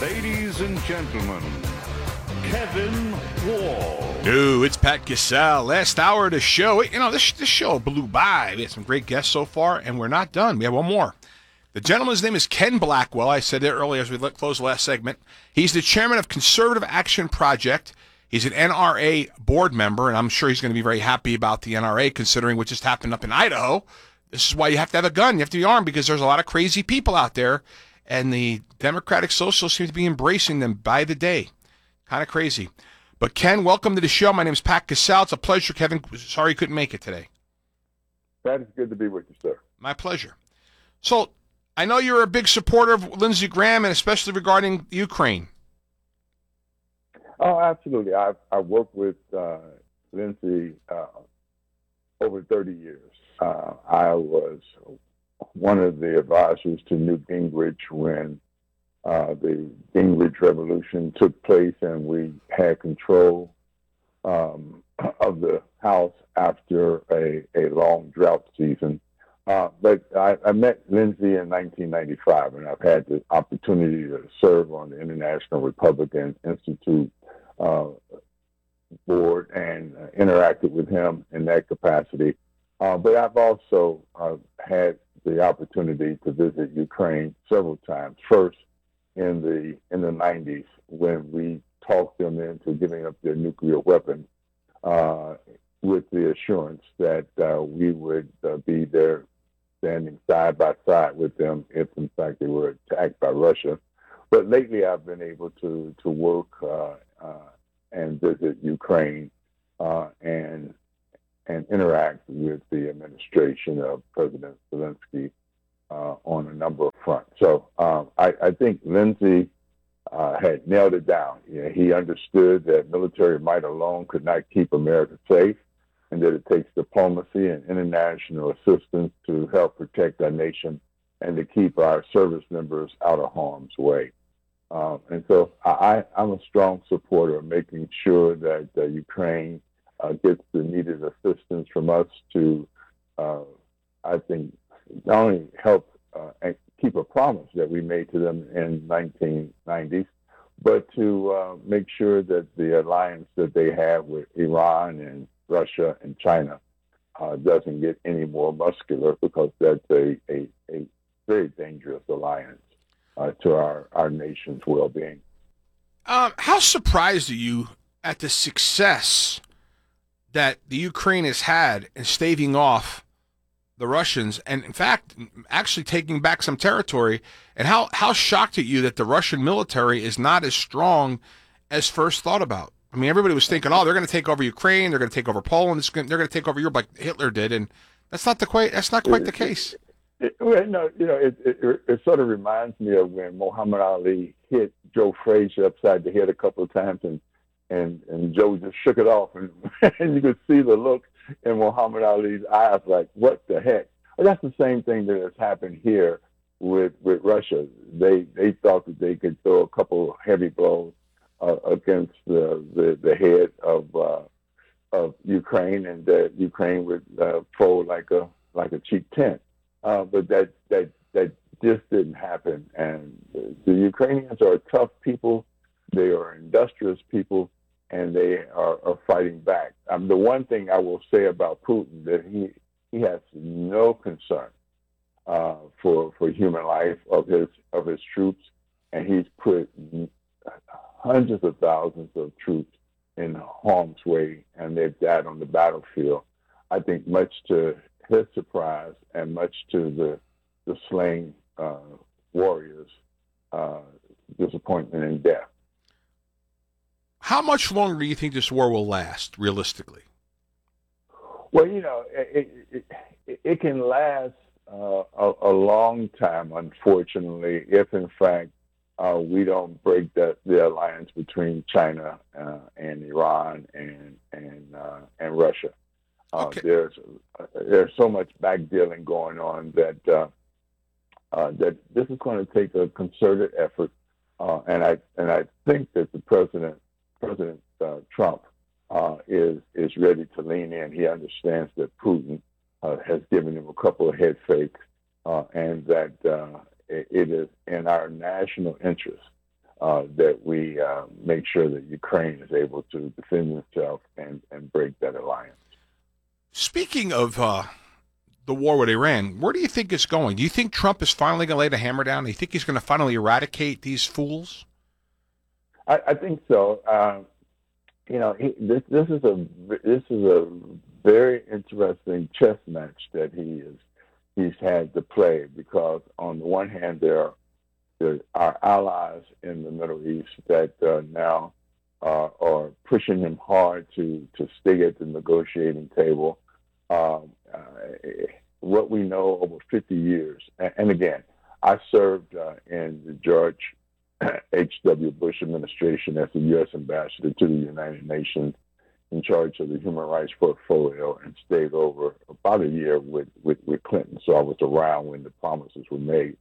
Ladies and gentlemen, Kevin Wall. No, it's Pat Cassell. Last hour of the show. You know, this show blew by. We had some great guests so far, and we're not done. We have one more. The gentleman's name is Ken Blackwell. I said it earlier as we closed the last segment. He's the chairman of Conservative Action Project. He's an NRA board member, and I'm sure he's going to be very happy about the NRA, considering what just happened up in Idaho. This is why you have to have a gun. You have to be armed because there's a lot of crazy people out there, and the Democratic Socialists seem to be embracing them by the day. Kind of crazy. But Ken, welcome to the show. My name is Pat Cassell. It's a pleasure, Kevin. Sorry you couldn't make it today. Pat, it's good to be with you, sir. My pleasure. So, I know you're a big supporter of Lindsey Graham, and especially regarding Ukraine. Oh, absolutely. I've worked with Lindsey over 30 years. I was one of the advisors to Newt Gingrich when the Gingrich Revolution took place, and we had control of the House after a long drought season. But I met Lindsey in 1995, and I've had the opportunity to serve on the International Republican Institute board and interacted with him in that capacity. But I've also had the opportunity to visit Ukraine several times. First, in the 90s, when we talked them into giving up their nuclear weapons, with the assurance that we would be there standing side by side with them if, in fact, they were attacked by Russia. But lately, I've been able to work and visit Ukraine and interact with the administration of President Zelensky on a number of fronts. So I think Lindsey had nailed it down. You know, he understood that military might alone could not keep America safe, and that it takes diplomacy and international assistance to help protect our nation and to keep our service members out of harm's way. And so I'm a strong supporter of making sure that Ukraine gets the needed assistance from us to, I think, not only help and keep a promise that we made to them in 1990s, but to make sure that the alliance that they have with Iran and Russia and China doesn't get any more muscular, because that's a very dangerous alliance to our nation's well-being. How surprised are you at the success that the Ukraine has had in staving off the Russians, and in fact, actually taking back some territory? And how shocked are you that the Russian military is not as strong as first thought about? I mean, everybody was thinking, oh, they're going to take over Ukraine, they're going to take over Poland, they're going to take over Europe like Hitler did, and that's not quite the case. It sort of reminds me of when Muhammad Ali hit Joe Frazier upside the head a couple of times, and Joe just shook it off, and you could see the look in Muhammad Ali's eyes, like, what the heck? Well, that's the same thing that has happened here with Russia. They thought that they could throw a couple heavy blows against the head of Ukraine, and that Ukraine would fold like a cheap tent. But that just didn't happen. And the Ukrainians are tough people. They are industrious people, and they are fighting back. The one thing I will say about Putin, that he has no concern for human life of his troops, and he's put hundreds of thousands of troops in harm's way, and they've died on the battlefield. I think much to his surprise and much to the slain warriors' disappointment and death. How much longer do you think this war will last, realistically? Well, it can last a long time, unfortunately, if in fact we don't break the alliance between China and Iran and Russia. Okay. There's so much backdealing going on that this is going to take a concerted effort, and I think that the President Trump is ready to lean in. He understands that Putin has given him a couple of head fakes, and that it is in our national interest that we make sure that Ukraine is able to defend itself and break that alliance. Speaking of the war with Iran, where do you think it's going? Do you think Trump is finally going to lay the hammer down? Do you think he's going to finally eradicate these fools? I think so. This is a very interesting chess match that he's had to play, because on the one hand there are allies in the Middle East that now are pushing him hard to stay at the negotiating table. What we know over 50 years, and again, I served in the George H.W. Bush administration as the U.S. ambassador to the United Nations in charge of the human rights portfolio, and stayed over about a year with Clinton. So I was around when the promises were made.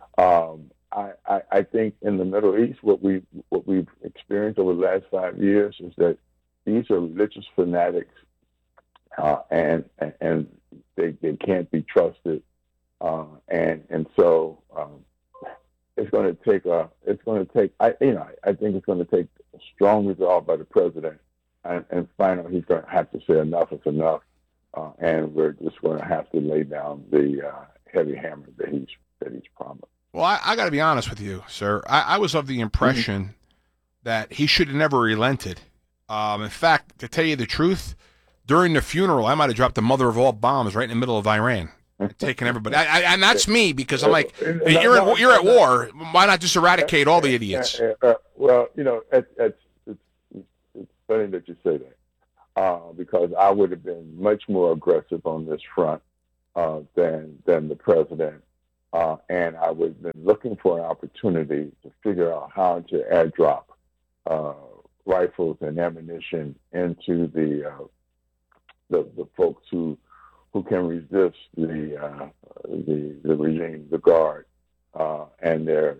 I think in the Middle East, what we've experienced over the last 5 years is that these are religious fanatics, and they can't be trusted, and so it's going to take I think it's going to take a strong resolve by the president, and finally he's going to have to say enough is enough, and we're just going to have to lay down the heavy hammer that he's promised. Well, I got to be honest with you, sir. I was of the impression that he should have never relented. In fact, to tell you the truth, during the funeral, I might have dropped the mother of all bombs right in the middle of Iran, taking everybody. And that's me, because I'm like, you're at war. Why not just eradicate all the idiots? Well, it's funny that you say that, because I would have been much more aggressive on this front than the president. And I would have been looking for an opportunity to figure out how to airdrop rifles and ammunition into the folks who can resist the regime, the guard, and their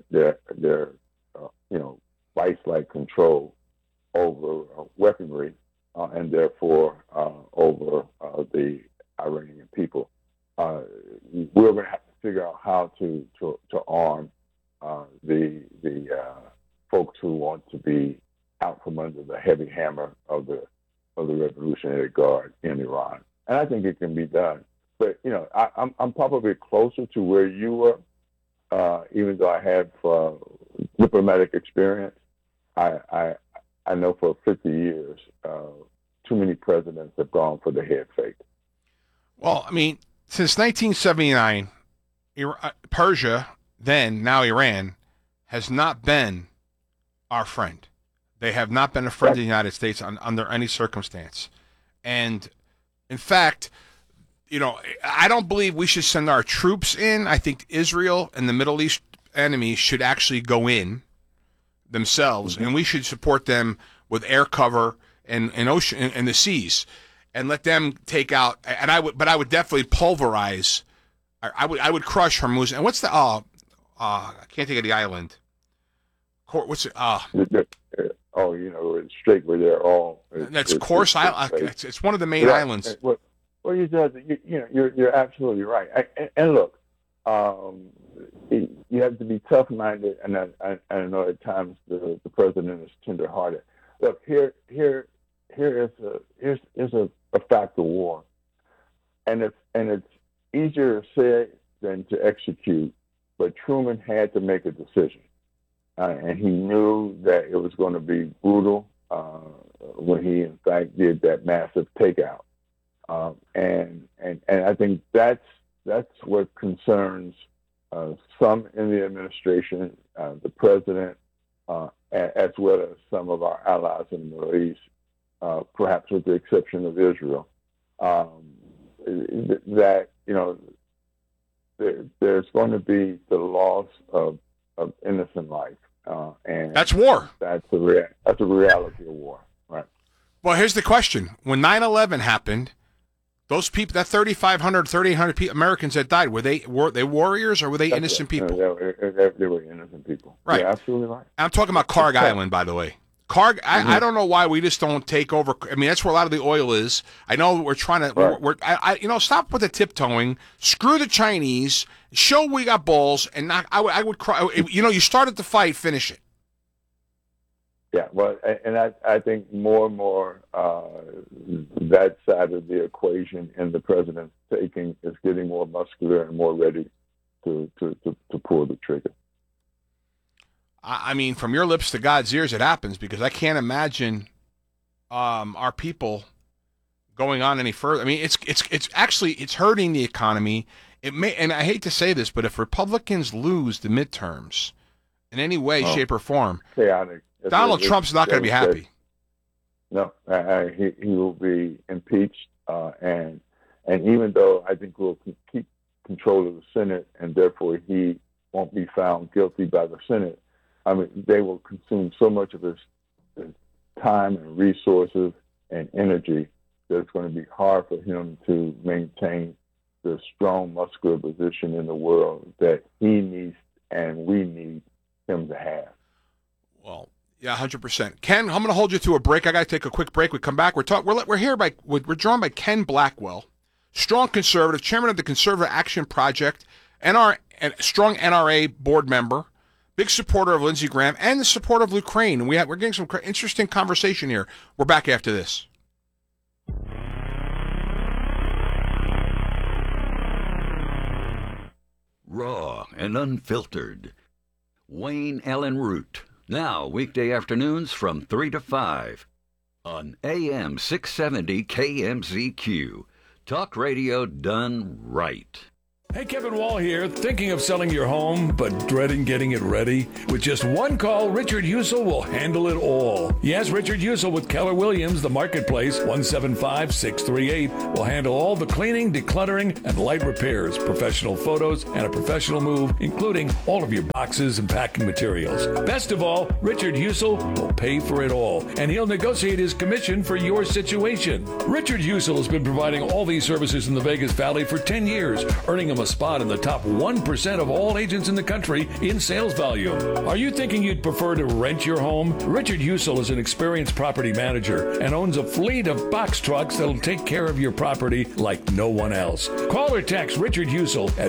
vice-like control over weaponry, and therefore over the Iranian people. We're going to have to figure out how to arm the folks who want to be out from under the heavy hammer of the Revolutionary Guard in Iran, and I think it can be done. But I'm probably closer to where you were, even though I have diplomatic experience. I know for 50 years, too many presidents have gone for the head fake. Well, I mean, since 1979, Persia, then now Iran, has not been our friend. They have not been a friend of the United States under any circumstance. And in fact, I don't believe we should send our troops in. I think Israel and the Middle East enemies should actually go in themselves, and we should support them with air cover and ocean and the seas, and let them take out. And I would definitely pulverize. I would crush Hormuz. And what's the I can't think of the island. What's it? It's straight where they're all. That's Course Island. It's one of the main islands. Well, you're absolutely right. And look, you have to be tough-minded, and I know at times the president is tender-hearted. Look, here's a fact of war, and it's easier to say than to execute. But Truman had to make a decision, and he knew that it was going to be brutal when he, in fact, did that massive takeout. And I think that's what concerns some in the administration, the president, as well as some of our allies in the Middle East, perhaps with the exception of Israel. That there's going to be the loss of innocent life, and that's war. That's a reality of war, right? Well, here's the question: when 9/11 happened, those people, that 3,800 Americans that died, were they warriors or were they innocent people? They were innocent people. Right. Yeah, absolutely right. I'm talking about Karg Island, by the way. I don't know why we just don't take over. I mean, that's where a lot of the oil is. I know we're trying to. Right. Stop with the tiptoeing. Screw the Chinese. Show we got balls, and I would cry. You started the fight. Finish it. Yeah, well, and I think more and more that side of the equation and the president's taking is getting more muscular and more ready to pull the trigger. I mean, from your lips to God's ears, it happens, because I can't imagine our people going on any further. I mean, it's actually hurting the economy. It may, and I hate to say this, but if Republicans lose the midterms in any way, shape, or form, chaotic. Donald Trump's not going to be happy. No, he will be impeached, and even though I think we'll keep control of the Senate, and therefore he won't be found guilty by the Senate, I mean, they will consume so much of his time and resources and energy that it's going to be hard for him to maintain the strong, muscular position in the world that he needs and we need him to have. Well, yeah, 100%. Ken, I'm going to hold you to a break. I got to take a quick break. We come back. We're joined by Ken Blackwell, strong conservative, chairman of the Conservative Action Project, strong NRA board member, big supporter of Lindsey Graham, and the supporter of Ukraine. And we're getting some interesting conversation here. We're back after this. Raw and unfiltered. Wayne Allen Root. Now, weekday afternoons from 3 to 5 on AM 670 KMZQ. Talk radio done right. Hey, Kevin Wall here. Thinking of selling your home, but dreading getting it ready? With just one call, Richard Husel will handle it all. Yes, Richard Husel with Keller Williams, the Marketplace, 175-638, will handle all the cleaning, decluttering, and light repairs, professional photos, and a professional move, including all of your boxes and packing materials. Best of all, Richard Husel will pay for it all, and he'll negotiate his commission for your situation. Richard Husel has been providing all these services in the Vegas Valley for 10 years, earning him a spot in the top 1% of all agents in the country in sales volume. Are you thinking you'd prefer to rent your home? Richard Husel is an experienced property manager and owns a fleet of box trucks that'll take care of your property like no one else. Call or text Richard Husel at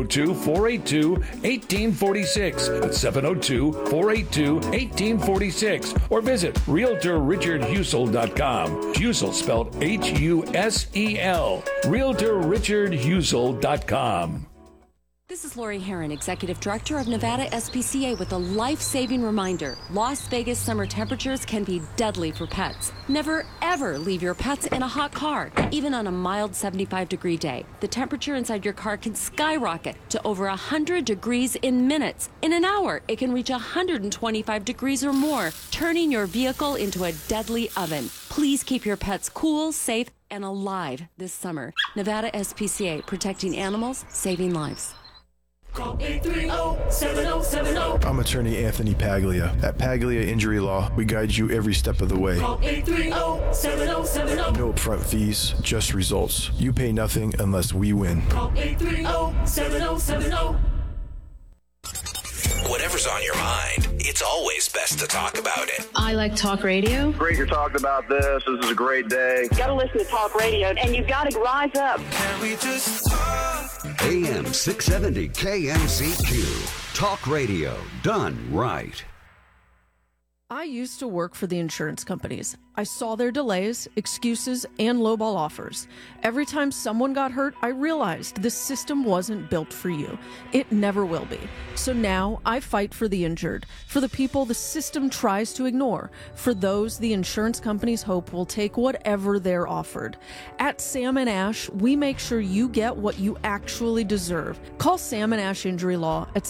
702-482-1846. That's 702-482-1846. Or visit RealtorRichardHusel.com. Husel spelled H-U-S-E-L. RealtorRichardHusel.com. This is Lori Herron, Executive Director of Nevada SPCA, with a life-saving reminder. Las Vegas summer temperatures can be deadly for pets. Never, ever leave your pets in a hot car. Even on a mild 75-degree day, the temperature inside your car can skyrocket to over 100 degrees in minutes. In an hour, it can reach 125 degrees or more, turning your vehicle into a deadly oven. Please keep your pets cool, safe, and alive this summer. Nevada SPCA, protecting animals, saving lives. Call 830-7070. I'm attorney Anthony Paglia. At Paglia Injury Law, we guide you every step of the way. Call 830-7070. No upfront fees, just results. You pay nothing unless we win. Call 830-7070. Whatever's on your mind, it's always best to talk about it. I like talk radio. Great you're talking about this. This is a great day. You gotta listen to talk radio, and you gotta rise up. Can we just talk? AM 670 KMZQ. Talk radio done right. I used to work for the insurance companies. I saw their delays, excuses, and lowball offers. Every time someone got hurt, I realized this system wasn't built for you. It never will be. So now I fight for the injured, for the people the system tries to ignore, for those the insurance companies hope will take whatever they're offered. At Sam & Ash, we make sure you get what you actually deserve. Call Sam & Ash Injury Law at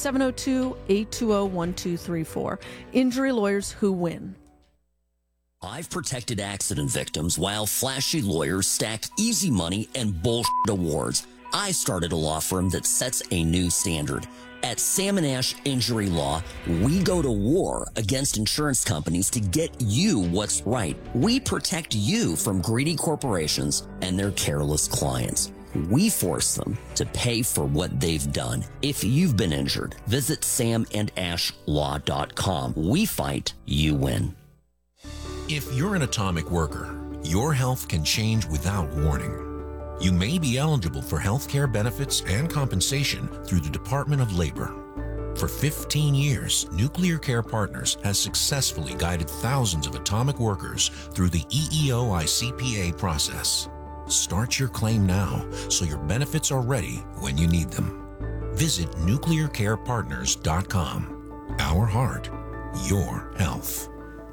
702-820-1234. Injury lawyers who win. I've protected accident victims while flashy lawyers stack easy money and bullshit awards. I started a law firm that sets a new standard. At Sam & Ash Injury Law, we go to war against insurance companies to get you what's right. We protect you from greedy corporations and their careless clients. We force them to pay for what they've done. If you've been injured, visit samandashlaw.com. We fight, you win. If you're an atomic worker, your health can change without warning. You may be eligible for health care benefits and compensation through the Department of Labor. For 15 years, Nuclear Care Partners has successfully guided thousands of atomic workers through the EEO-ICPA process. Start your claim now so your benefits are ready when you need them. Visit nuclearcarepartners.com. Our heart, your health.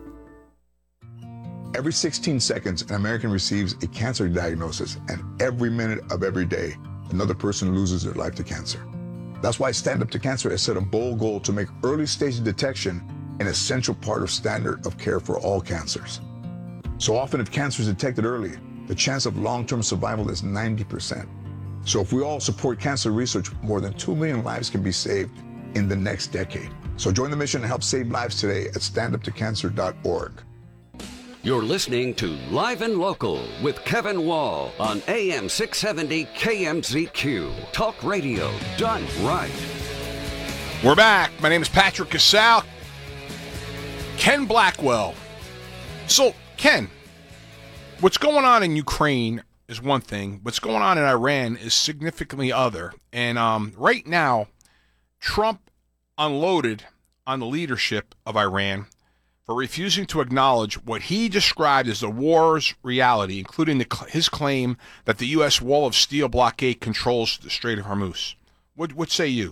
Every 16 seconds, an American receives a cancer diagnosis, and every minute of every day, another person loses their life to cancer. That's why Stand Up to Cancer has set a bold goal to make early stage detection an essential part of standard of care for all cancers. So often, if cancer is detected early, the chance of long-term survival is 90%. So if we all support cancer research, more than 2 million lives can be saved in the next decade. So join the mission and help save lives today at standuptocancer.org. You're listening to Live and Local with Kevin Wall on AM 670 KMZQ. Talk radio done right. We're back. My name is Patrick Casale. Ken Blackwell. So, Ken, what's going on in Ukraine is one thing. What's going on in Iran is significantly other. And right now, Trump unloaded on the leadership of Iran for refusing to acknowledge what he described as the war's reality, including his claim that the U.S. wall of steel blockade controls the Strait of Hormuz. What say you?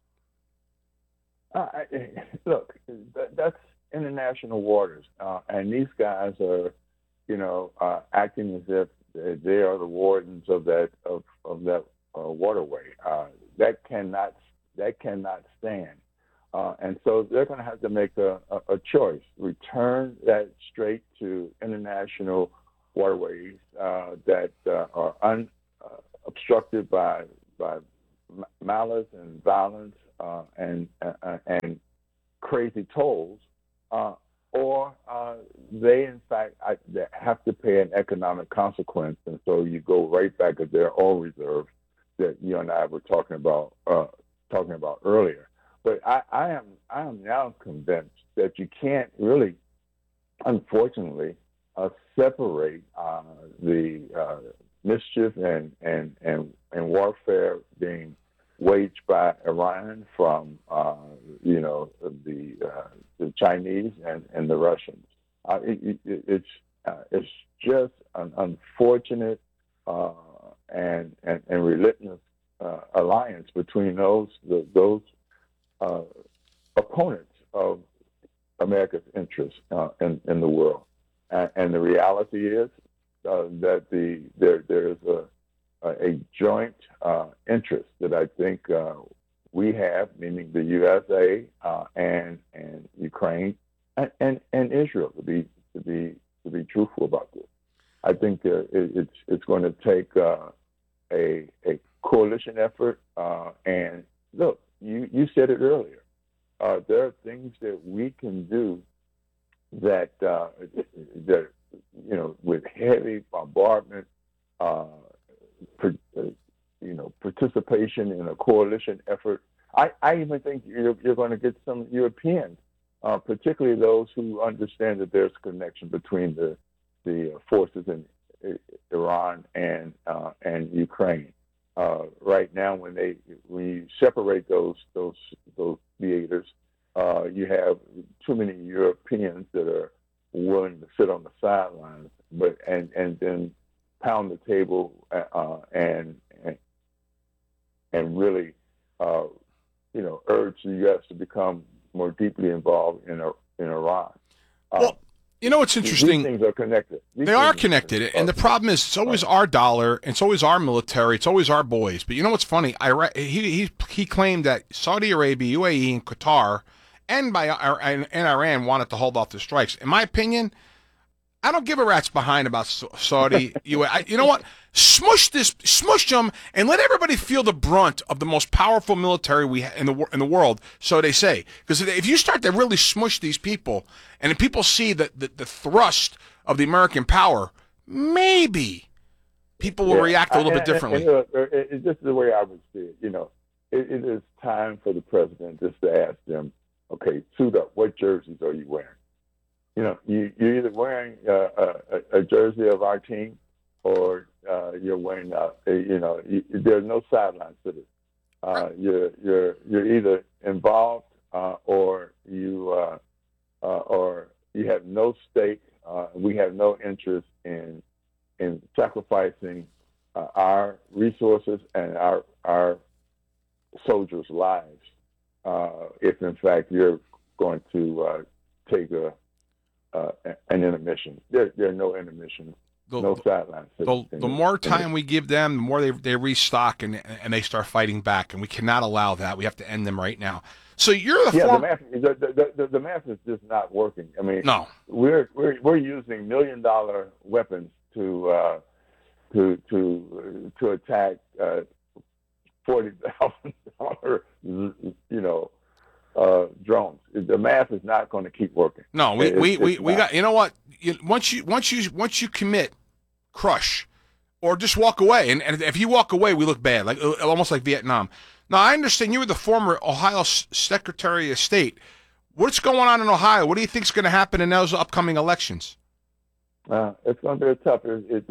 Look, that's international waters, and these guys are, acting as if they are the wardens of that waterway. That cannot stand. And so they're going to have to make a choice: return that strait to international waterways that are unobstructed by malice and violence and crazy tolls, or they in fact they have to pay an economic consequence. And so you go right back to their oil reserve that you and I were talking about earlier. But I am now convinced that you can't really, unfortunately, separate the mischief and warfare being waged by Iran from the Chinese and the Russians. It's just an unfortunate and relentless alliance between those opponents of America's interests in the world, and the reality is that there is a joint interest that I think we have, meaning the USA and Ukraine and Israel, to be truthful about this. I think it's going to take a coalition effort. And look, you said it earlier. There are things that we can do that with heavy bombardment, participation in a coalition effort. I even think you're going to get some Europeans, particularly those who understand that there's a connection between the forces in Iran and Ukraine. Right now, when you separate those theaters, you have too many Europeans that are willing to sit on the sidelines, and then pound the table and really urge the U.S. to become more deeply involved in Iran. Well, what's interesting? These things are connected. They are connected, and the problem is it's always our dollar, and it's always our military, it's always our boys. But you know what's funny? He claimed that Saudi Arabia, UAE, and Qatar, and Iran wanted to hold off the strikes. In my opinion, I don't give a rat's behind about Saudi. You know what? Smush them, and let everybody feel the brunt of the most powerful military we in the world. So they say, because if you start to really smush these people, and if people see the thrust of the American power, maybe people will react a little bit differently. This is the way I would see it. It is time for the president just to ask them, okay, suit up. What jerseys are you wearing? You're either wearing a jersey of our team, or you're wearing, there's no sidelines to this. You're either involved or you have no stake. We have no interest in sacrificing our resources and our soldiers' lives if in fact you're going to take an intermission. There are no intermissions. No sidelines. The more time we give them, the more they restock and they start fighting back, and we cannot allow that. We have to end them right now. So you're the math is just not working. I mean, no, we're using $1 million weapons to attack $40,000 drones. The math is not going to keep working. No, we got. You know what? Once you commit, crush, or just walk away. And if you walk away, we look bad, like almost like Vietnam. Now I understand you were the former Ohio Secretary of State. What's going on in Ohio? What do you think is going to happen in those upcoming elections? It's going to be tough.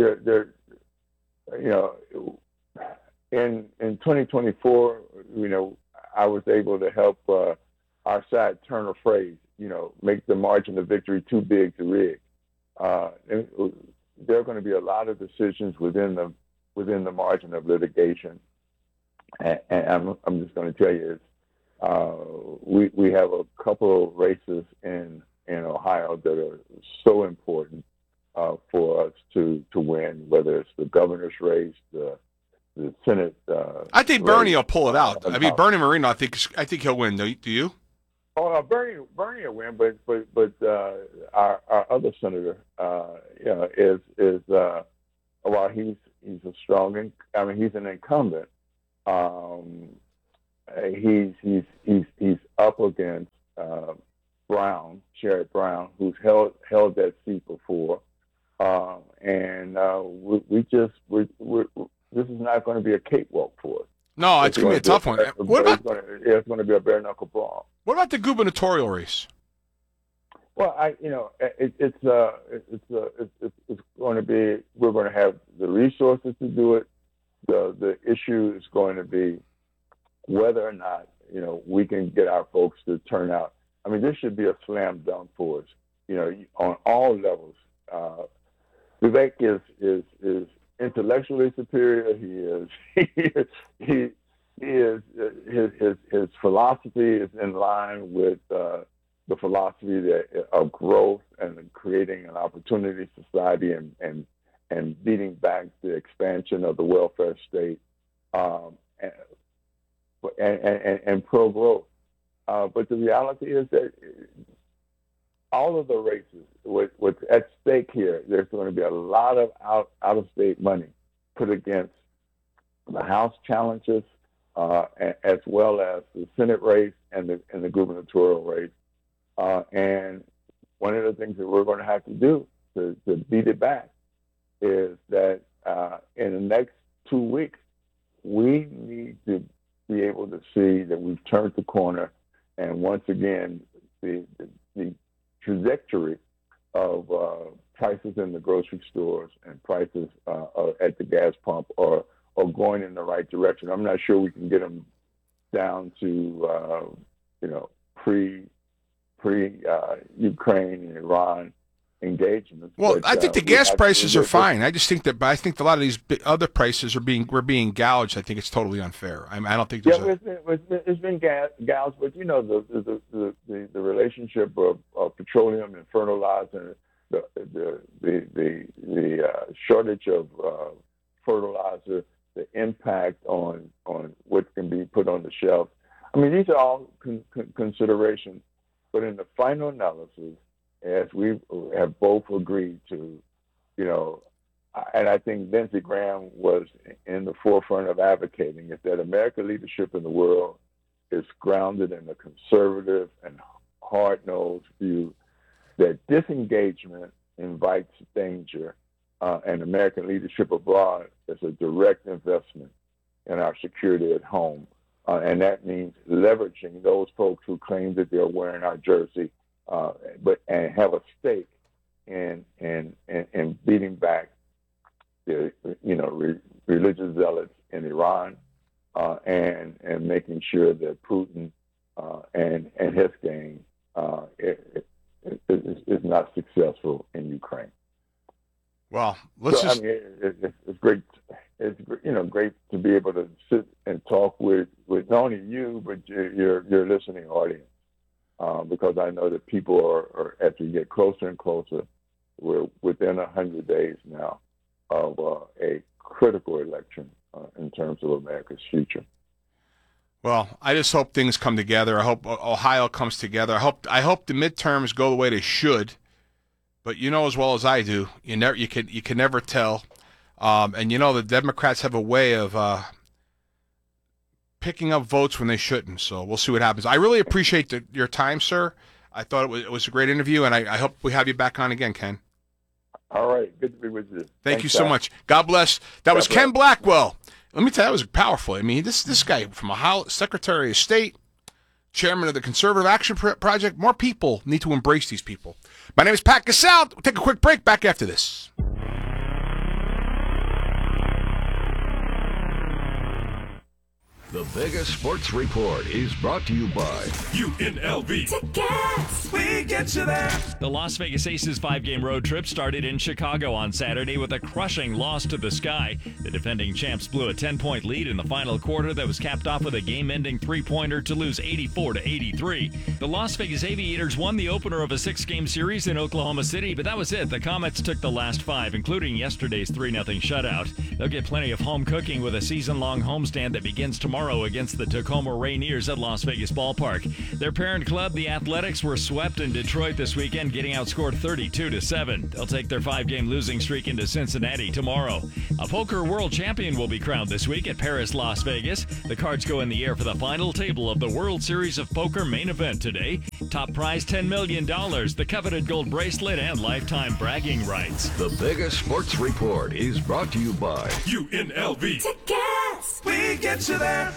In 2024, I was able to help our side turn a phrase. Make the margin of victory too big to rig. There are going to be a lot of decisions within the margin of litigation, and I'm just going to tell you, we have a couple of races in Ohio that are so important for us to win, whether it's the governor's race, the Senate. I think Bernie will pull it out. I mean, Bernie Moreno, I think he'll win. Do you? Oh, Bernie will win, but our other senator, is while he's a strong, he's an incumbent. He's up against Brown, Sherrod Brown, who's held that seat before, and this is not going to be a cakewalk for us. No, it's going to be a tough one. It's going to be a bare knuckle brawl. What about the gubernatorial race? Well, it's going to be. We're going to have the resources to do it. The issue is going to be whether or not we can get our folks to turn out. I mean, this should be a slam dunk for us. On all levels. Vivek is intellectually superior. His philosophy is in line with the philosophy of growth and creating an opportunity society and beating back the expansion of the welfare state and pro growth. But the reality is that all of the races, what's at stake here, there's going to be a lot of out-of-state money put against the House challenges, as well as the Senate race and the gubernatorial race. And one of the things that we're going to have to do to beat it back is that in the next 2 weeks, we need to be able to see that we've turned the corner, and once again, the trajectory of prices in the grocery stores and prices at the gas pump are going in the right direction. I'm not sure we can get them down to pre-Ukraine and Iran engagements. Well, but, I think the gas prices are fine. I just think that, but I think a lot of these other prices we're being gouged. I think it's totally unfair. I don't think there's it's been gouged, but the relationship of petroleum and fertilizer, the shortage of fertilizer, the impact on what can be put on the shelf. I mean, these are all considerations, but in the final analysis, as we have both agreed to, and I think Lindsey Graham was in the forefront of advocating, is that American leadership in the world is grounded in a conservative and hard-nosed view that disengagement invites danger, and American leadership abroad is a direct investment in our security at home. And that means leveraging those folks who claim that they're wearing our jersey, and have a stake in beating back the religious zealots in Iran, and making sure that Putin and his gang is not successful in Ukraine. Well, it's great. It's great to be able to sit and talk with not only you but your listening audience, because I know that people are as we get closer and closer. We're within 100 days now of a critical election in terms of America's future. Well, I just hope things come together. I hope Ohio comes together. I hope the midterms go the way they should. But you know as well as I do, you can never tell. And the Democrats have a way of picking up votes when they shouldn't. So we'll see what happens. I really appreciate your time, sir. I thought it was a great interview, and I hope we have you back on again, Ken. All right. Good to be with you. Thank you so much. God bless. That was Ken Blackwell. Let me tell you, that was powerful. I mean, this guy from Ohio, Secretary of State, chairman of the Conservative Action Project. More people need to embrace these people. My name is Pat Casale. We'll take a quick break. Back after this. The Vegas Sports Report is brought to you by UNLV. Tickets! We get you there. The Las Vegas Aces 5-game road trip started in Chicago on Saturday with a crushing loss to the Sky. The defending champs blew a 10-point lead in the final quarter that was capped off with a game-ending three-pointer to lose 84-83. The Las Vegas Aviators won the opener of a 6-game series in Oklahoma City, but that was it. The Comets took the last 5, including yesterday's 3-0 shutout. They'll get plenty of home cooking with a season-long homestand that begins tomorrow against the Tacoma Rainiers at Las Vegas Ballpark. Their parent club, the Athletics, were swept in Detroit this weekend, getting outscored 32-7. They'll take their 5-game losing streak into Cincinnati tomorrow. A poker world champion will be crowned this week at Paris, Las Vegas. The cards go in the air for the final table of the World Series of Poker main event today. Top prize $10 million, the coveted gold bracelet, and lifetime bragging rights. The Vegas Sports Report is brought to you by UNLV. Tickets! We get you there.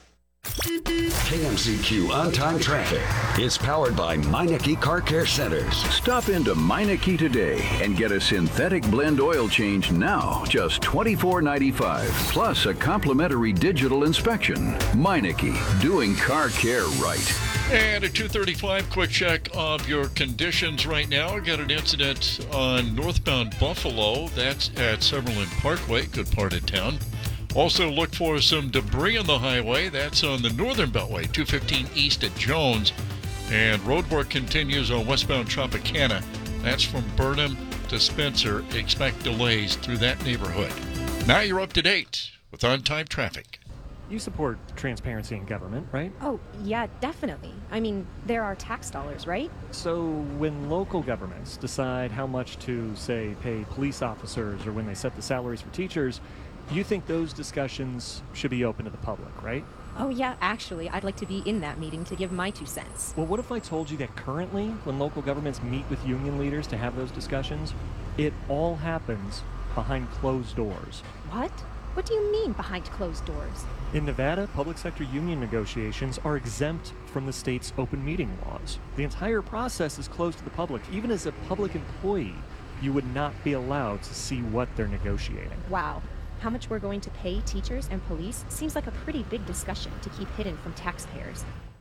KMZQ On-Time Traffic is powered by Meineke Car Care Centers. Stop into Meineke today and get a synthetic blend oil change now, just $24.95, plus a complimentary digital inspection. Meineke, doing car care right. And at 2:35, quick check of your conditions right now. We got an incident on northbound Buffalo. That's at Summerlin Parkway, good part of town. Also look for some debris on the highway. That's on the northern beltway, 215 east at Jones. And road work continues on westbound Tropicana. That's from Burnham to Spencer. Expect delays through that neighborhood. Now you're up to date with on-time traffic. You support transparency in government, right? Oh, yeah, definitely. I mean, there are tax dollars, right? So when local governments decide how much to, say, pay police officers or when they set the salaries for teachers, you think those discussions should be open to the public, right? Oh, yeah, actually, I'd like to be in that meeting to give my 2 cents. Well, what if I told you that currently, when local governments meet with union leaders to have those discussions, it all happens behind closed doors? What? What do you mean, behind closed doors? In Nevada, public sector union negotiations are exempt from the state's open meeting laws. The entire process is closed to the public. Even as a public employee, you would not be allowed to see what they're negotiating. Wow. How much we're going to pay teachers and police seems like a pretty big discussion to keep hidden from taxpayers.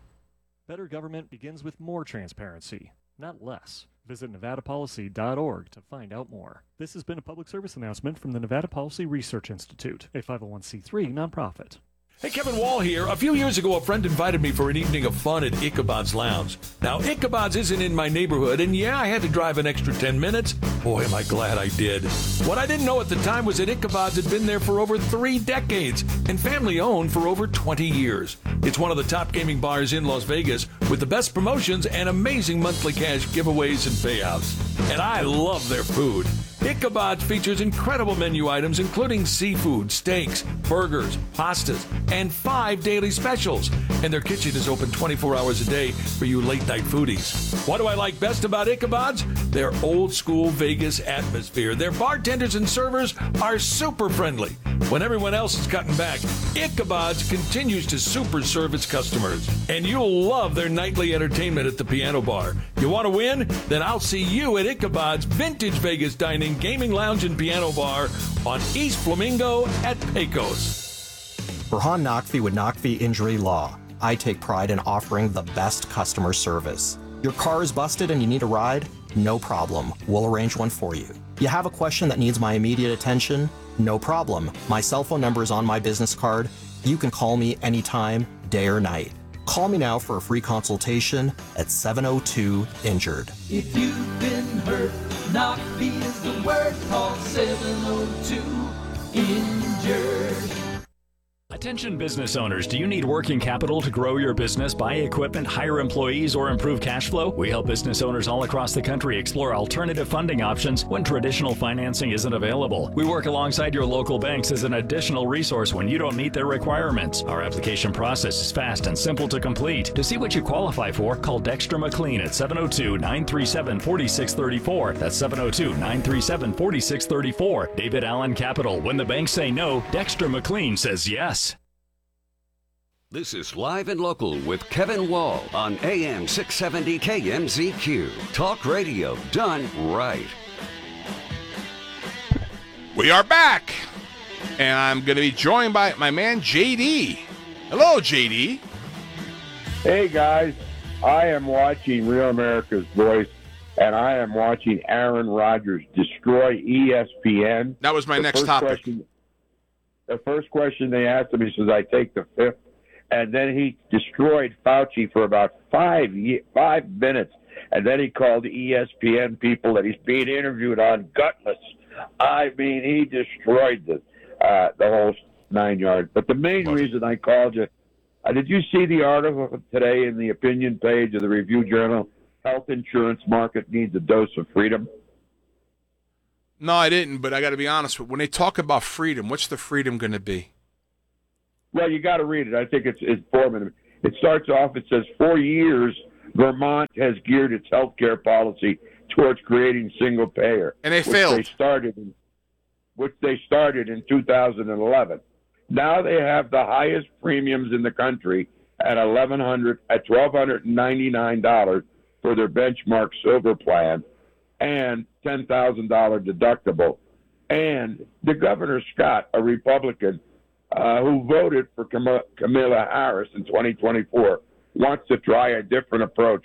Better government begins with more transparency, not less. Visit nevadapolicy.org to find out more. This has been a public service announcement from the Nevada Policy Research Institute, a 501c3 nonprofit. Hey, Kevin Wall here. A few years ago, a friend invited me for an evening of fun at Ichabod's Lounge. Now, Ichabod's isn't in my neighborhood, and yeah, I had to drive an extra 10 minutes. Boy, am I glad I did. What I didn't know at the time was that Ichabod's had been there for over 3 decades and family-owned for over 20 years. It's one of the top gaming bars in Las Vegas with the best promotions and amazing monthly cash giveaways and payouts. And I love their food. Ichabod's features incredible menu items including seafood, steaks, burgers, pastas, and 5 daily specials. And their kitchen is open 24 hours a day for you late-night foodies. What do I like best about Ichabod's? Their old-school Vegas atmosphere. Their bartenders and servers are super friendly. When everyone else is cutting back, Ichabod's continues to super serve its customers. And you'll love their nightly entertainment at the piano bar. You want to win? Then I'll see you at Ichabod's Vintage Vegas Dining, Gaming Lounge, and Piano Bar on East Flamingo at Pecos. Burhan Naqvi with Naqvi Injury Law. I take pride in offering the best customer service. Your car is busted and you need a ride? No problem. We'll arrange one for you. You have a question that needs my immediate attention? No problem. My cell phone number is on my business card. You can call me anytime, day or night. Call me now for a free consultation at 702-INJURED. If you've been hurt, Naqvi is the word. Call 702-INJURED. Attention business owners, do you need working capital to grow your business, buy equipment, hire employees, or improve cash flow? We help business owners all across the country explore alternative funding options when traditional financing isn't available. We work alongside your local banks as an additional resource when you don't meet their requirements. Our application process is fast and simple to complete. To see what you qualify for, call Dexter McLean at 702-937-4634. That's 702-937-4634. David Allen Capital. When the banks say no, Dexter McLean says yes. This is Live and Local with Kevin Wall on AM 670 KMZQ. Talk radio done right. We are back, and I'm going to be joined by my man JD. Hello, JD. Hey, guys. I am watching Real America's Voice, and I am watching Aaron Rodgers destroy ESPN. That was my next topic. The first question they asked him, he says, I take the fifth. And then he destroyed Fauci for about 5 minutes. And then he called the ESPN people that he's being interviewed on gutless. I mean, he destroyed the whole 9 yards. But the main reason I called you, did you see the article today in the opinion page of the Review Journal? Health insurance market needs a dose of freedom. No, I didn't, but I got to be honest. When they talk about freedom, what's the freedom going to be? Well, you got to read it. I think it's informative. It starts off, it says, 4 years, Vermont has geared its health care policy towards creating single payer. And they failed. Which they started in 2011. Now they have the highest premiums in the country at $1,299 for their benchmark silver plan and $10,000 deductible. And the Governor Scott, a Republican, who voted for Kamala Harris in 2024, wants to try a different approach.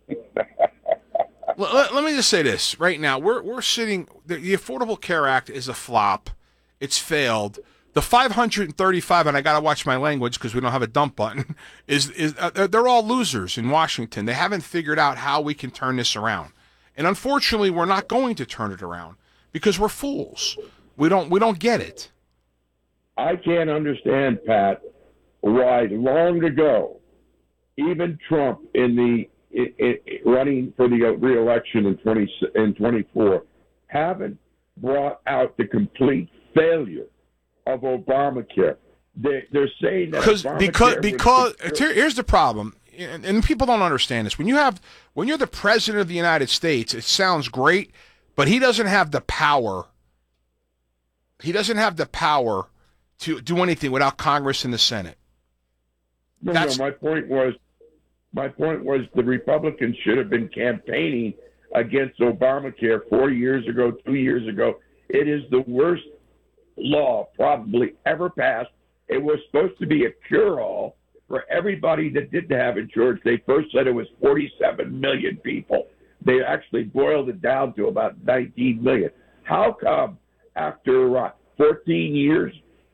Let me just say this right now. We're sitting. The Affordable Care Act is a flop. It's failed. The 535, and I got to watch my language because we don't have a dump button. They're all losers in Washington. They haven't figured out how we can turn this around, and unfortunately, we're not going to turn it around because we're fools. We don't get it. I can't understand, Pat, why long ago, even Trump in running for the re-election in 24, haven't brought out the complete failure of Obamacare. They're saying that because here's the problem, and people don't understand this. When you're the president of the United States, it sounds great, but he doesn't have the power. He doesn't have the power to do anything without Congress and the Senate. No, my point was the Republicans should have been campaigning against Obamacare 4 years ago, 2 years ago. It is the worst law probably ever passed. It was supposed to be a cure-all for everybody that didn't have insurance. They first said it was 47 million people. They actually boiled it down to about 19 million. How come after 14 years,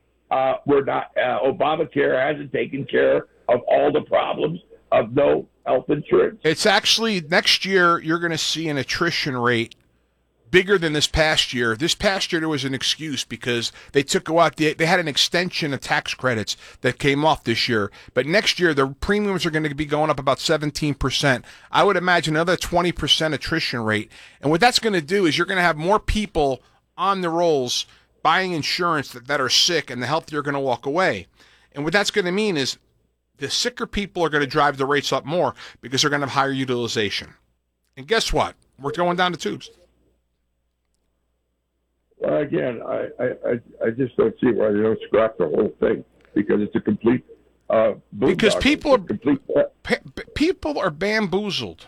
Obamacare hasn't taken care of all the problems of no health insurance? It's actually, next year, you're going to see an attrition rate bigger than this past year. This past year, there was an excuse because they had an extension of tax credits that came off this year. But next year, the premiums are going to be going up about 17%. I would imagine another 20% attrition rate. And what that's going to do is you're going to have more people on the rolls buying insurance that are sick, and the healthier are going to walk away. And what that's going to mean is the sicker people are going to drive the rates up more because they're going to have higher utilization. And guess what? We're going down the tubes. Well, again, I just don't see why they don't scrap the whole thing because it's a complete because people are bamboozled.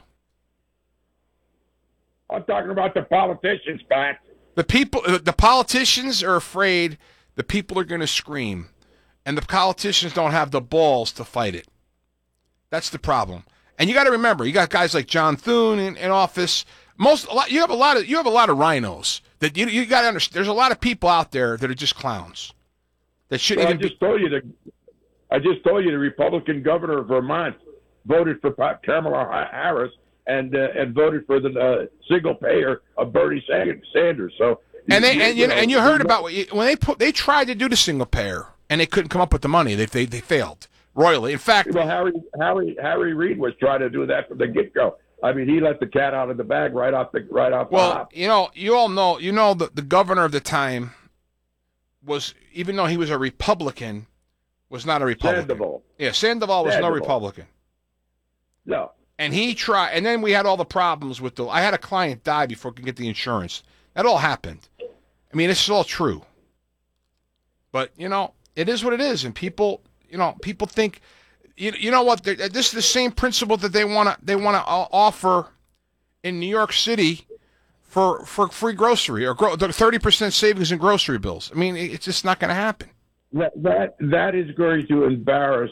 I'm talking about the politicians, Pat. The politicians are afraid the people are going to scream. And the politicians don't have the balls to fight it. That's the problem. And you got to remember, you got guys like John Thune in office. You have a lot of rhinos that you got to understand. There's a lot of people out there that are just clowns. That shouldn't even. I just told you the Republican governor of Vermont voted for Kamala Harris and voted for the single payer of Bernie Sanders. So and you heard about when they tried to do the single payer and they couldn't come up with the money. They failed royally. In fact, well, Harry Reid was trying to do that from the get-go. I mean, he let the cat out of the bag right off the top. You all know, that the governor of the time was, even though he was a Republican, was not a Republican. Sandoval. Yeah, Sandoval was no Republican. No. And he tried, and then we had all the problems with I had a client die before we could get the insurance. That all happened. I mean, this is all true. But, it is what it is, and people think, you know what? This is the same principle that they want to offer in New York City for free grocery or 30% savings in grocery bills. I mean, it's just not going to happen. That is going to embarrass.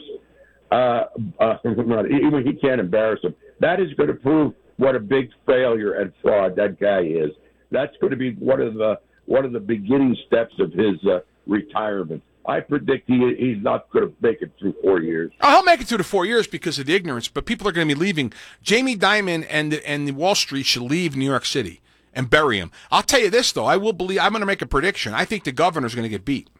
Even he can't embarrass him. That is going to prove what a big failure and fraud that guy is. That's going to be one of the beginning steps of his retirement. I predict he's not going to make it through 4 years. Oh, he'll make it through the 4 years because of the ignorance, but people are going to be leaving. Jamie Dimon and Wall Street should leave New York City and bury him. I'll tell you this, though. I'm going to make a prediction. I think the governor's going to get beat.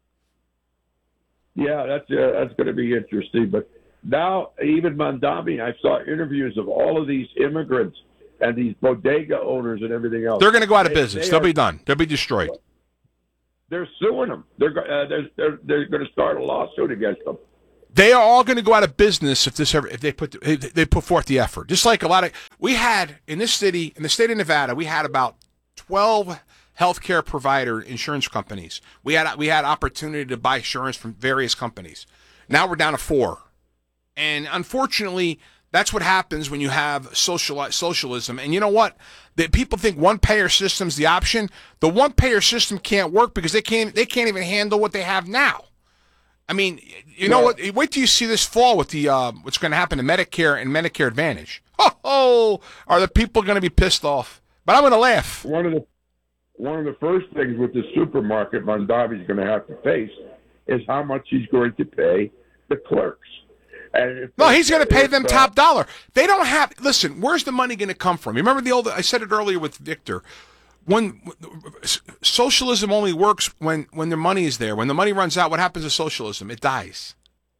Yeah, that's going to be interesting. But now, even Mondami, I saw interviews of all of these immigrants and these bodega owners and everything else. They're going to go out of business. They'll be done. They'll be destroyed. They're suing them. They're going to start a lawsuit against them. They are all going to go out of business if they put forth the effort. Just like we had in the state of Nevada, we had about 12 healthcare provider insurance companies. We had opportunity to buy insurance from various companies. Now we're down to 4, and unfortunately, that's what happens when you have socialism. And you know what? People think one-payer system's the option. The one-payer system can't work because they can't even handle what they have now. I mean, know what? Wait till you see this fall with the what's going to happen to Medicare and Medicare Advantage. Are the people going to be pissed off? But I'm going to laugh. One of the first things with the supermarket Mondavi's going to have to face is how much he's going to pay the clerks. No, he's going to pay them top dollar. They don't have. Listen, where's the money going to come from? Remember I said it earlier with Victor. When socialism only works when the money is there. When the money runs out, what happens to socialism? It dies.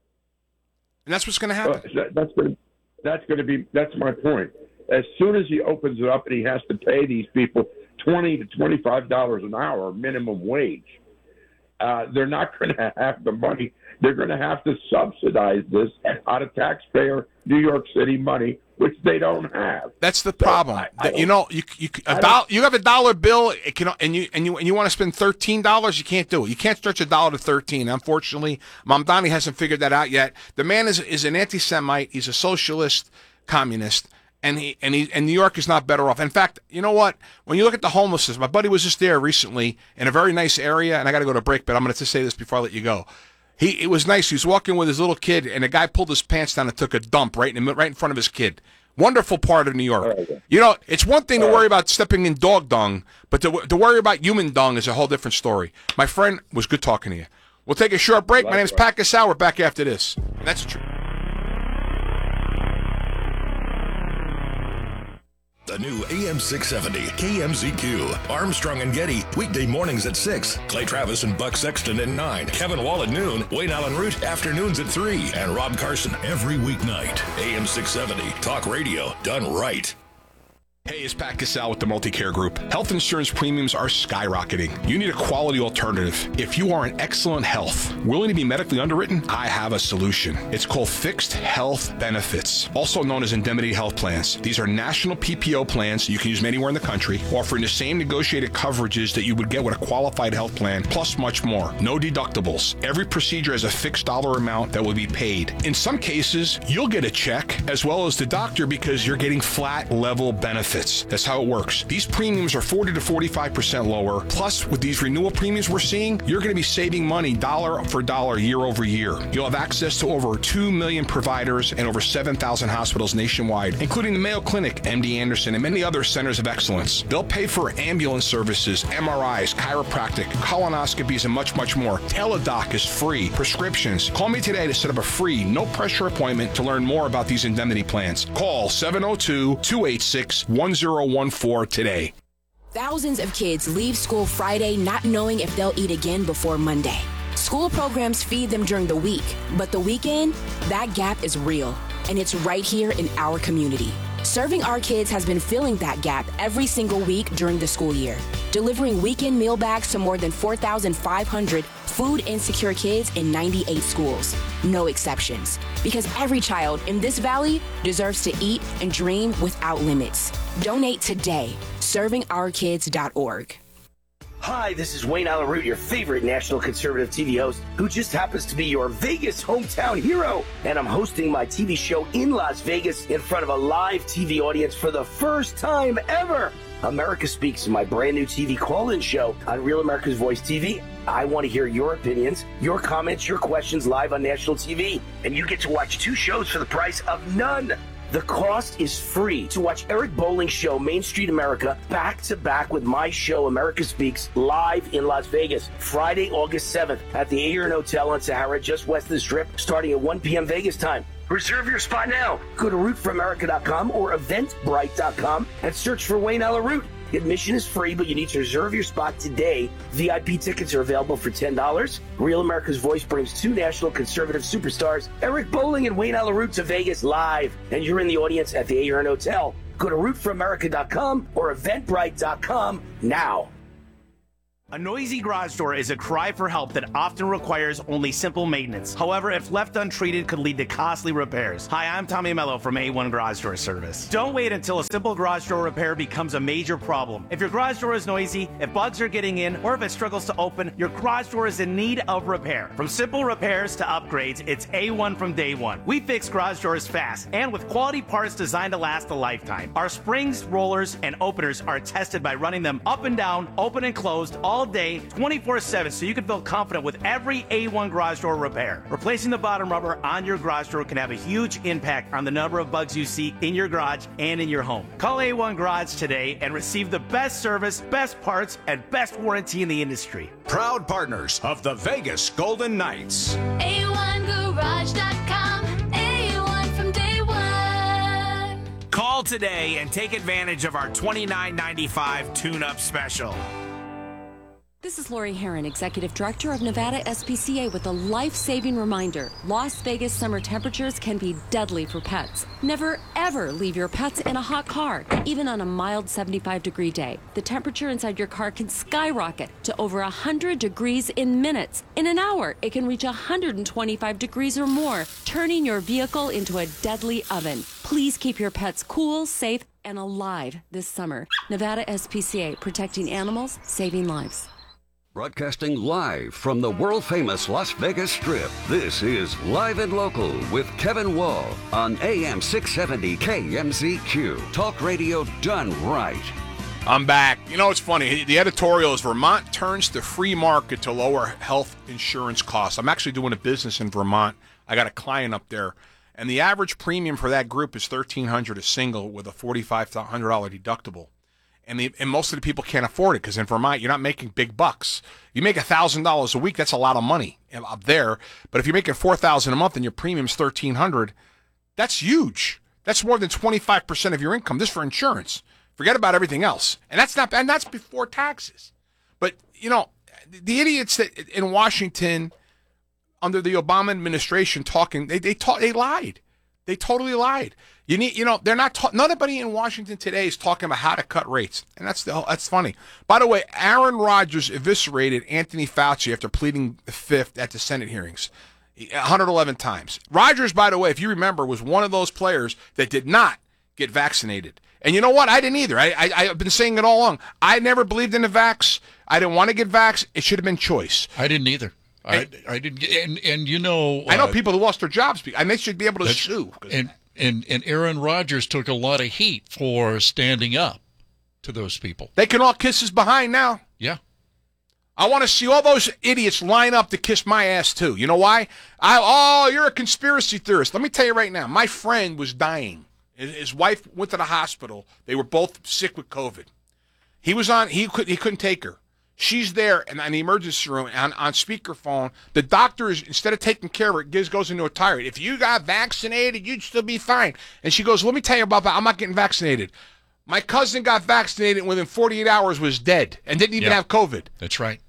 And that's what's going to happen. That's my point. As soon as he opens it up and he has to pay these people $20 to $25 an hour minimum wage, they're not going to have the money. They're going to have to subsidize this out of taxpayer New York City money, which they don't have. That's the problem. You have a dollar bill, and you want to spend $13. You can't do it. You can't stretch $1 to 13. Unfortunately, Mamdani hasn't figured that out yet. The man is an anti-Semite. He's a socialist, communist. And New York is not better off. In fact, you know what? When you look at the homelessness, my buddy was just there recently in a very nice area, and I got to go to a break, but I'm going to say this before I let you go. It was nice. He was walking with his little kid, and a guy pulled his pants down and took a dump right in front of his kid. Wonderful part of New York. It's one thing to worry about stepping in dog dung, but to worry about human dung is a whole different story. My friend, was good talking to you. We'll take a short break. My name is Pat Casal. We're back after this. That's true. The new AM 670 KMZQ. Armstrong and Getty, weekday mornings at 6. Clay Travis and Buck Sexton at 9. Kevin Wall at noon. Wayne Allen Root, afternoons at 3. And Rob Carson every weeknight. AM 670, talk radio done right. Hey, it's Pat Casal with the Multicare Group. Health insurance premiums are skyrocketing. You need a quality alternative. If you are in excellent health, willing to be medically underwritten, I have a solution. It's called Fixed Health Benefits, also known as indemnity health plans. These are national PPO plans you can use anywhere in the country, offering the same negotiated coverages that you would get with a qualified health plan, plus much more. No deductibles. Every procedure has a fixed dollar amount that will be paid. In some cases, you'll get a check as well as the doctor because you're getting flat level benefits. benefits. That's how it works. These premiums are 40 to 45% lower. Plus, with these renewal premiums we're seeing, you're going to be saving money dollar for dollar year over year. You'll have access to over 2 million providers and over 7,000 hospitals nationwide, including the Mayo Clinic, MD Anderson, and many other centers of excellence. They'll pay for ambulance services, MRIs, chiropractic, colonoscopies, and much, much more. Teladoc is free. Prescriptions. Call me today to set up a free, no-pressure appointment to learn more about these indemnity plans. Call 702-286-1014 today. Thousands of kids leave school Friday not knowing if they'll eat again before Monday. School programs feed them during the week, but the weekend, that gap is real, and it's right here in our community. Serving Our Kids has been filling that gap every single week during the school year, delivering weekend meal bags to more than 4,500 food-insecure kids in 98 schools. No exceptions, because every child in this valley deserves to eat and dream without limits. Donate today, ServingOurKids.org. Hi, this is Wayne Allen Root, your favorite national conservative TV host, who just happens to be your Vegas hometown hero. And I'm hosting my TV show in Las Vegas in front of a live TV audience for the first time ever. America Speaks is my brand new TV call-in show on Real America's Voice TV. I want to hear your opinions, your comments, your questions live on national TV. And you get to watch 2 shows for the price of none. The cost is free to watch Eric Bolling's show, Main Street America, back-to-back with my show, America Speaks, live in Las Vegas, Friday, August 7th at the Aeon Hotel on Sahara, just west of the Strip, starting at 1 p.m. Vegas time. Reserve your spot now. Go to rootforamerica.com or eventbrite.com and search for Wayne Allen Root. Admission is free, but you need to reserve your spot today. VIP tickets are available for $10. Real America's Voice brings 2 national conservative superstars, Eric Bolling and Wayne Allen Root, to Vegas live. And you're in the audience at the Aeon Hotel. Go to rootforamerica.com or eventbrite.com now. A noisy garage door is a cry for help that often requires only simple maintenance. However, if left untreated, could lead to costly repairs. Hi, I'm Tommy Mello from A1 Garage Door Service. Don't wait until a simple garage door repair becomes a major problem. If your garage door is noisy, if bugs are getting in, or if it struggles to open, your garage door is in need of repair. From simple repairs to upgrades, it's A1 from day one. We fix garage doors fast and with quality parts designed to last a lifetime. Our springs, rollers, and openers are tested by running them up and down, open and closed, all day, 24/7, so you can feel confident with every A1 garage door repair. Replacing the bottom rubber on your garage door can have a huge impact on the number of bugs you see in your garage and in your home. Call A1 Garage today and receive the best service, best parts, and best warranty in the industry. Proud partners of the Vegas Golden Knights. A1Garage.com. A1 from day one. Call today and take advantage of our $29.95 tune-up special. This is Lori Herron, Executive Director of Nevada SPCA, with a life-saving reminder. Las Vegas summer temperatures can be deadly for pets. Never, ever leave your pets in a hot car, even on a mild 75-degree day. The temperature inside your car can skyrocket to over 100 degrees in minutes. In an hour, it can reach 125 degrees or more, turning your vehicle into a deadly oven. Please keep your pets cool, safe, and alive this summer. Nevada SPCA, protecting animals, saving lives. Broadcasting live from the world-famous Las Vegas Strip, this is Live and Local with Kevin Wall on AM 670 KMZQ. Talk radio done right. I'm back. You know, it's funny. The editorial is Vermont turns to free market to lower health insurance costs. I'm actually doing a business in Vermont. I got a client up there, and the average premium for that group is $1,300 a single with a $4,500 deductible. And most of the people can't afford it because in Vermont, you're not making big bucks. You make $1,000 a week, that's a lot of money up there. But if you're making $4,000 a month and your premium's $1,300, that's huge. That's more than 25% of your income. This for insurance. Forget about everything else. And that's before taxes. But, you know, the idiots that in Washington under the Obama administration talking, they lied. They totally lied. They're not. Nobody in Washington today is talking about how to cut rates, and that's funny. By the way, Aaron Rodgers eviscerated Anthony Fauci after pleading the fifth at the Senate hearings, 111 times. Rodgers, by the way, if you remember, was one of those players that did not get vaccinated. And you know what? I didn't either. I've been saying it all along. I never believed in the vax. I didn't want to get vaxxed. It should have been choice. I didn't either. I didn't, and you know, I know people who lost their jobs, and they should be able to sue. And Aaron Rodgers took a lot of heat for standing up to those people. They can all kiss his behind now. Yeah. I want to see all those idiots line up to kiss my ass, too. You know why? You're a conspiracy theorist. Let me tell you right now, my friend was dying. His wife went to the hospital. They were both sick with COVID. He couldn't take her. She's there in the emergency room on speakerphone. The doctor is, instead of taking care of her, goes into a tirade. If you got vaccinated, you'd still be fine. And she goes, let me tell you about that. I'm not getting vaccinated. My cousin got vaccinated and within 48 hours was dead and didn't even have COVID. That's right.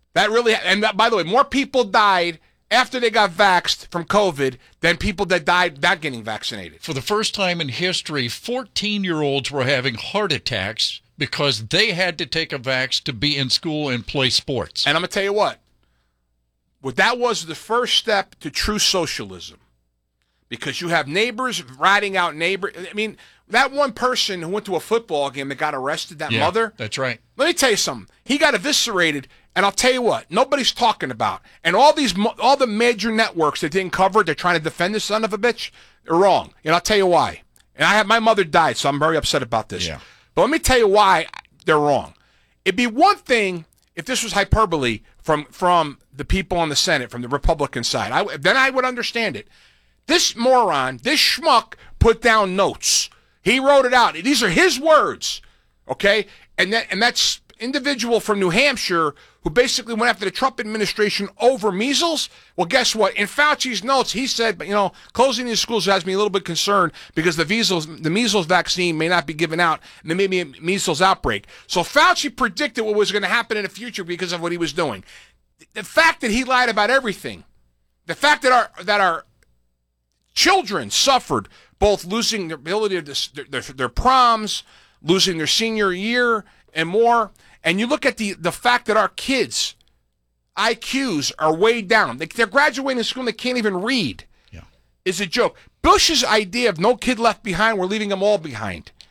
By the way, more people died after they got vaxxed from COVID than people that died not getting vaccinated. For the first time in history, 14-year-olds were having heart attacks because they had to take a vax to be in school and play sports. And I'm going to tell you what that was the first step to true socialism. Because you have neighbors riding out neighbors. I mean, that one person who went to a football game that got arrested, that mother. That's right. Let me tell you something. He got eviscerated, and I'll tell you what, nobody's talking about. And all the major networks that didn't cover it, they're trying to defend this son of a bitch, they're wrong. And I'll tell you why. And my mother died, so I'm very upset about this. Yeah. But let me tell you why they're wrong. It'd be one thing if this was hyperbole from the people on the Senate, from the Republican side. Then I would understand it. This moron, this schmuck, put down notes. He wrote it out. These are his words, okay? And that's individual from New Hampshire who basically went after the Trump administration over measles. Well, guess what? In Fauci's notes, he said, closing these schools has me a little bit concerned because the measles vaccine may not be given out, and there may be a measles outbreak. So Fauci predicted what was going to happen in the future because of what he was doing. The fact that he lied about everything, the fact that our children suffered, both losing their ability to their proms, losing their senior year, and more. And you look at the fact that our kids' IQs are way down. They're graduating school and they can't even read. Yeah. Is a joke. Bush's idea of no kid left behind, we're leaving them all behind.